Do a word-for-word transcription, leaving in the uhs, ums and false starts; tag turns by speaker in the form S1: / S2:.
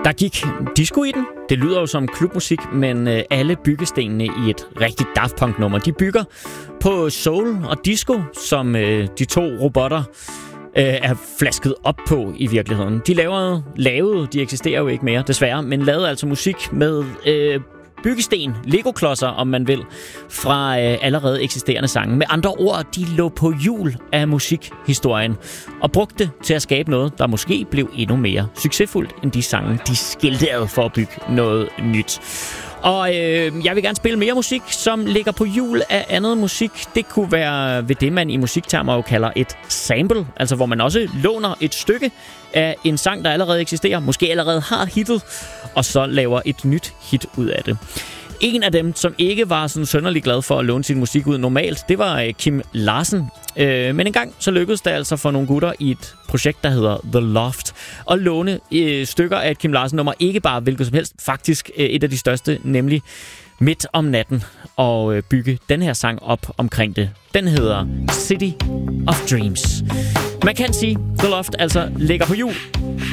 S1: Der gik disco i den. Det lyder jo som klubmusik, men øh, alle byggestenene i et rigtigt Daft Punk-nummer, de bygger på soul og disco, som øh, de to robotter øh, er flasket op på i virkeligheden. De lavede, lavede, de eksisterer jo ikke mere, desværre, men lavede altså musik med øh, byggesten, Lego-klodser, om man vil, fra øh, allerede eksisterende sange. Med andre ord, de lå på hjul af musikhistorien og brugte det til at skabe noget, der måske blev endnu mere succesfuldt end de sange, de skiltede for at bygge noget nyt. Og øh, jeg vil gerne spille mere musik, som ligger på hjul af andet musik. Det kunne være ved det, man i musiktermer jo kalder et sample, altså hvor man også låner et stykke af en sang, der allerede eksisterer, måske allerede har hittet, og så laver et nyt hit ud af det. En af dem, som ikke var sådan sønderlig glad for at låne sin musik ud normalt, det var Kim Larsen. Øh, men en gang så lykkedes det altså for nogle gutter i et projekt, der hedder The Loft, at låne øh, stykker af et Kim Larsen-nummer, ikke bare hvilket som helst, faktisk øh, et af de største, nemlig Midt om natten, og øh, bygge den her sang op omkring det. Den hedder City of Dreams. Man kan sige, The Loft altså ligger på hjul